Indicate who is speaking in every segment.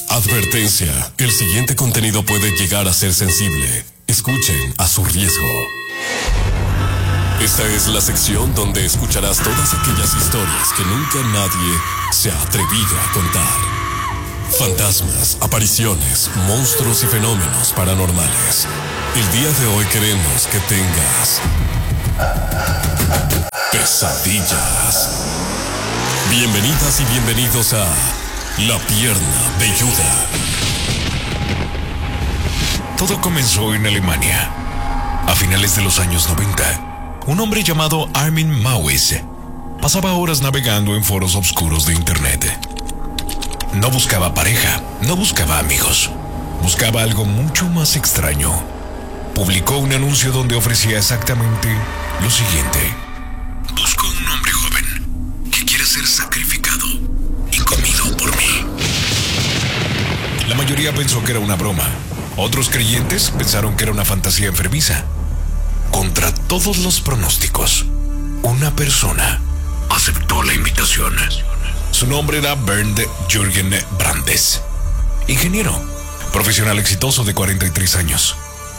Speaker 1: Advertencia, el siguiente contenido puede llegar a ser sensible. Escuchen a su riesgo. Esta es la sección donde escucharás todas aquellas historias que nunca nadie se ha atrevido a contar. Fantasmas, apariciones, monstruos y fenómenos paranormales. El día de hoy queremos que tengas pesadillas. Bienvenidas y bienvenidos a La Pierna Velluda.
Speaker 2: Todo comenzó en Alemania. A finales de los años 90, un hombre llamado Armin Maues pasaba horas navegando en foros oscuros de internet. No buscaba pareja, no buscaba amigos, buscaba algo mucho más extraño. Publicó un anuncio donde ofrecía exactamente lo siguiente: busco un hombre joven que quiera ser sacrificado y comido por mí. La mayoría pensó que era una broma. Otros creyentes pensaron que era una fantasía enfermiza. Contra todos los pronósticos, una persona aceptó la invitación. Su nombre era Bernd Jürgen Brandes, ingeniero, profesional exitoso de 43 años.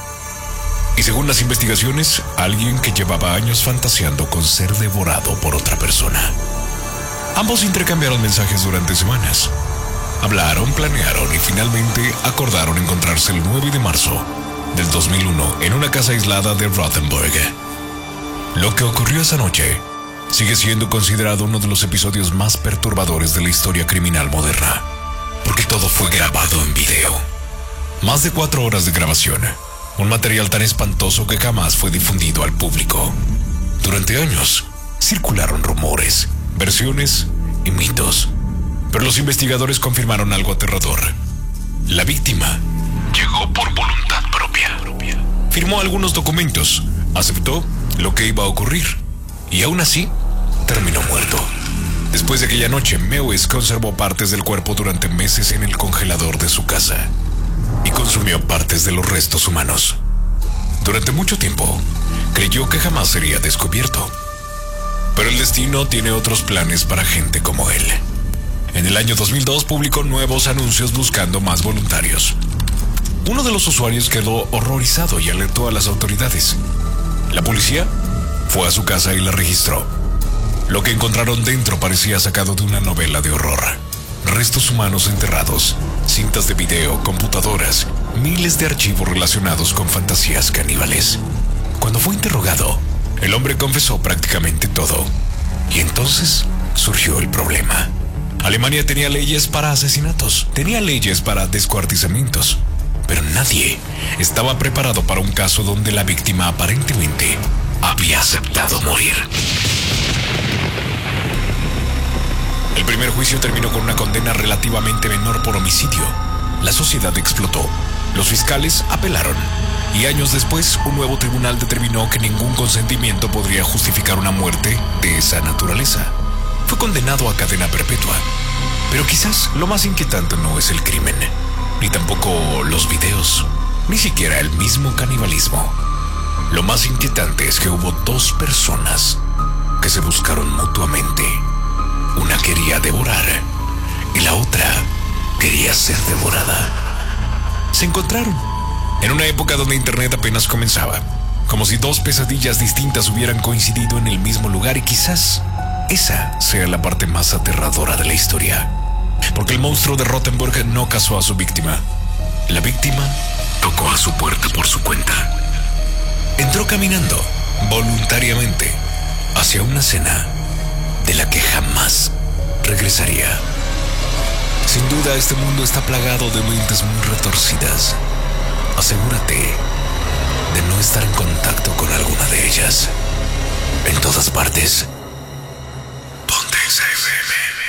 Speaker 2: Y según las investigaciones, alguien que llevaba años fantaseando con ser devorado por otra persona. Ambos intercambiaron mensajes durante semanas. Hablaron, planearon y finalmente acordaron encontrarse el 9 de marzo del 2001 en una casa aislada de Rothenburg. Lo que ocurrió esa noche sigue siendo considerado uno de los episodios más perturbadores de la historia criminal moderna, porque todo fue grabado en video. Más de 4 horas de grabación, un material tan espantoso que jamás fue difundido al público. Durante años circularon rumores, versiones y mitos, pero los investigadores confirmaron algo aterrador. La víctima llegó por voluntad propia. Firmó algunos documentos, aceptó lo que iba a ocurrir y aún así terminó muerto. Después de aquella noche, Maues conservó partes del cuerpo durante meses en el congelador de su casa y consumió partes de los restos humanos. Durante mucho tiempo, creyó que jamás sería descubierto. Pero el destino tiene otros planes para gente como él. En el año 2002 publicó nuevos anuncios buscando más voluntarios. Uno de los usuarios quedó horrorizado y alertó a las autoridades. La policía fue a su casa y la registró. Lo que encontraron dentro parecía sacado de una novela de horror. Restos humanos enterrados, cintas de video, computadoras, miles de archivos relacionados con fantasías caníbales. Cuando fue interrogado, el hombre confesó prácticamente todo. Y entonces surgió el problema. Alemania tenía leyes para asesinatos, tenía leyes para descuartizamientos, pero nadie estaba preparado para un caso donde la víctima aparentemente había aceptado morir. El primer juicio terminó con una condena relativamente menor por homicidio. La sociedad explotó, los fiscales apelaron, y años después un nuevo tribunal determinó que ningún consentimiento podría justificar una muerte de esa naturaleza. Fue condenado a cadena perpetua. Pero quizás lo más inquietante no es el crimen, ni tampoco los videos, ni siquiera el mismo canibalismo. Lo más inquietante es que hubo 2 personas que se buscaron mutuamente. Una quería devorar y la otra quería ser devorada. Se encontraron en una época donde internet apenas comenzaba, como si 2 pesadillas distintas hubieran coincidido en el mismo lugar, y quizás esa sea la parte más aterradora de la historia, porque el monstruo de Rothenburg no cazó a su víctima. La víctima tocó a su puerta por su cuenta. Entró caminando voluntariamente hacia una cena de la que jamás regresaría. Sin duda, este mundo está plagado de mentes muy retorcidas. Asegúrate de no estar en contacto con alguna de ellas. En todas partes